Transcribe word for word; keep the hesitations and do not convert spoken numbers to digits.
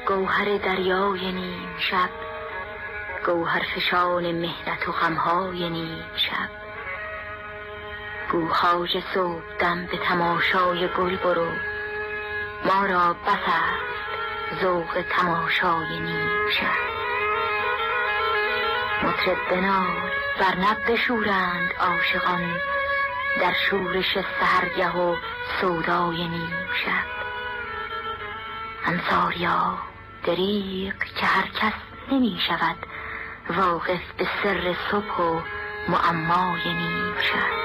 گوهر دریای نیم شب، گوهر فشان مهنت و غمهای نیم شب. گو خواجه صبحدم به تماشای گل برو، ما را بس است ذوق تماشای نیم شب. مطرب بنال ورنه بشورند عاشقان، در شورش سحرگه و سودای نیم شب. انصاریا دریغ که هر کس نمی شود واقف به سر صبح و معمای نیم شب.